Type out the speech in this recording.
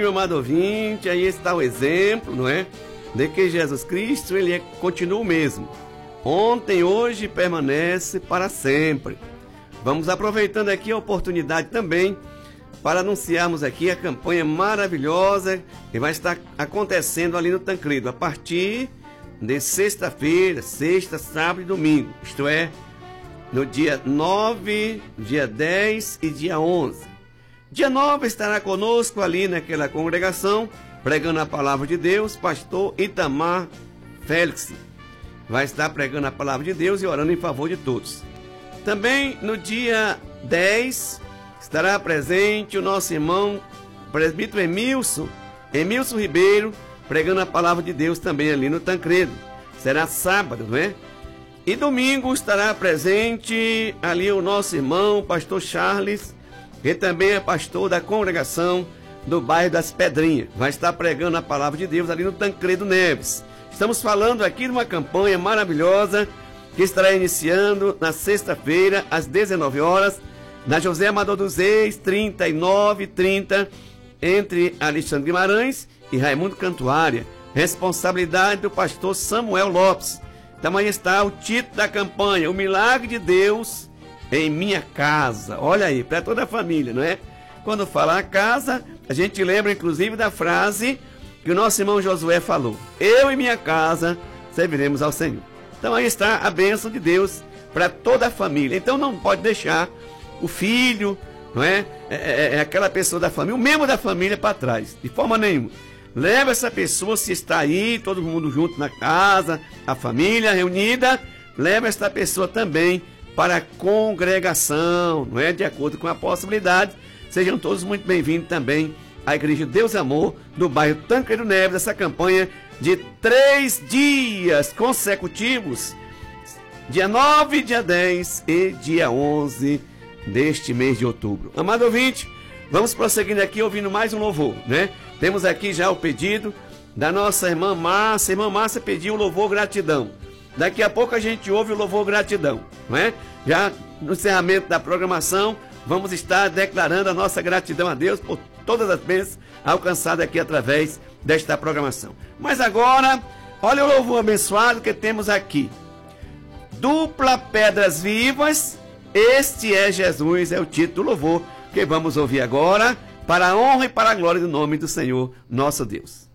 meu amado ouvinte, aí está o exemplo, não é? De que Jesus Cristo, ele continua o mesmo. Ontem, hoje e permanece para sempre. Vamos aproveitando aqui a oportunidade também para anunciarmos aqui a campanha maravilhosa que vai estar acontecendo ali no Tancredo, a partir de sexta-feira, sexta, sábado e domingo, isto é, no dia 9, dia 10 e dia 11. Dia 9 estará conosco ali naquela congregação, pregando a palavra de Deus, pastor Itamar Félix. Vai estar pregando a palavra de Deus e orando em favor de todos. Também no dia 10 estará presente o nosso irmão presbítero Emilson Ribeiro, pregando a palavra de Deus também ali no Tancredo. Será sábado, não é? E domingo estará presente ali o nosso irmão pastor Charles, que também é pastor da congregação do bairro das Pedrinhas. Vai estar pregando a palavra de Deus ali no Tancredo Neves. Estamos falando aqui de uma campanha maravilhosa que estará iniciando na sexta-feira, às 19 horas, na José Amador dos Reis, 3930, entre Alexandre Guimarães e Raimundo Cantuária. Responsabilidade do pastor Samuel Lopes. Então aí está o título da campanha: O Milagre de Deus em Minha Casa. Olha aí, para toda a família, não é? Quando fala a casa, a gente lembra inclusive da frase que o nosso irmão Josué falou: eu e minha casa serviremos ao Senhor. Então aí está a bênção de Deus para toda a família. Então não pode deixar o filho, não é? Aquela pessoa da família, o membro da família para trás, de forma nenhuma. Leva essa pessoa, se está aí, todo mundo junto na casa, a família reunida, leva esta pessoa também para a congregação, não é? De acordo com a possibilidade. Sejam todos muito bem-vindos também à Igreja Deus e Amor, do bairro Tancredo Neves, essa campanha de 3 dias consecutivos, dia 9, dia 10 e dia 11 deste mês de outubro. Amado ouvinte, vamos prosseguindo aqui ouvindo mais um louvor, né? Temos aqui já o pedido da nossa irmã Márcia. Irmã Márcia pediu o louvor gratidão. Daqui a pouco a gente ouve o louvor gratidão, não é? Já no encerramento da programação, vamos estar declarando a nossa gratidão a Deus por todas as bênçãos alcançadas aqui através desta programação. Mas agora, olha o louvor abençoado que temos aqui. Dupla Pedras Vivas, este é Jesus, é o título do louvor que vamos ouvir agora, para a honra e para a glória do nome do Senhor, nosso Deus.